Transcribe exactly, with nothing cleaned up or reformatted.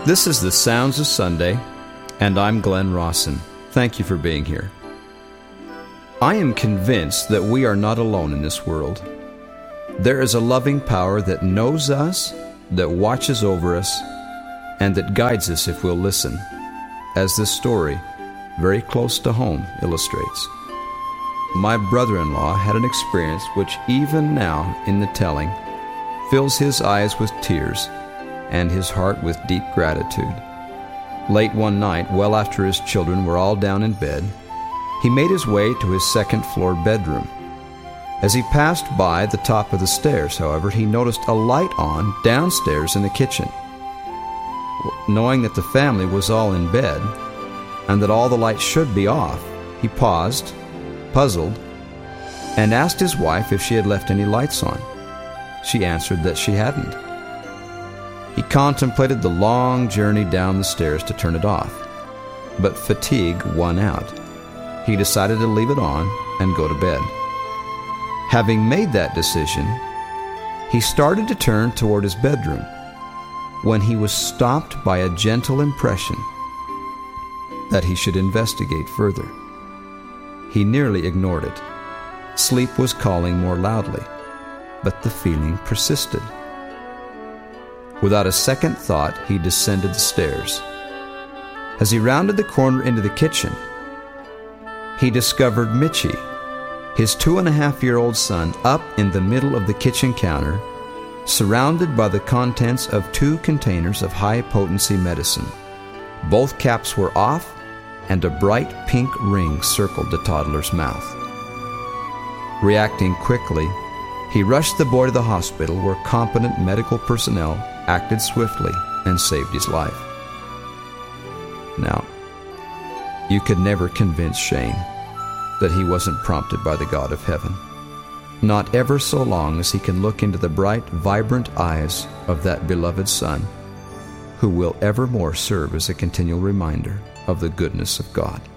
This is the Sounds of Sunday, and I'm Glenn Rawson. Thank you for being here. I am convinced that we are not alone in this world. There is a loving power that knows us, that watches over us, and that guides us if we'll listen, as this story, very close to home, illustrates. My brother-in-law had an experience which even now, in the telling, fills his eyes with tears and his heart with deep gratitude. Late one night, well after his children were all down in bed, he made his way to his second-floor bedroom. As he passed by the top of the stairs, however, he noticed a light on downstairs in the kitchen. Knowing that the family was all in bed and that all the lights should be off, he paused, puzzled, and asked his wife if she had left any lights on. She answered that she hadn't. He contemplated the long journey down the stairs to turn it off, but fatigue won out. He decided to leave it on and go to bed. Having made that decision, he started to turn toward his bedroom when he was stopped by a gentle impression that he should investigate further. He nearly ignored it. Sleep was calling more loudly, but the feeling persisted. Without a second thought, he descended the stairs. As he rounded the corner into the kitchen, he discovered Mitchie, his two-and-a-half-year-old son, up in the middle of the kitchen counter, surrounded by the contents of two containers of high-potency medicine. Both caps were off, and a bright pink ring circled the toddler's mouth. Reacting quickly, he rushed the boy to the hospital, where competent medical personnel acted swiftly and saved his life. Now, you could never convince Shane that he wasn't prompted by the God of heaven, not ever so long as he can look into the bright, vibrant eyes of that beloved son, who will evermore serve as a continual reminder of the goodness of God.